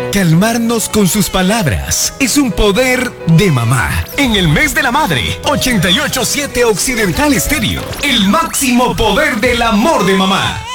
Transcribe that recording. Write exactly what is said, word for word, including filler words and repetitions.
Calmarnos con sus palabras es un poder de mamá. En el mes de la madre, ochenta y ocho punto siete Occidental Estéreo. El máximo poder del amor de mamá.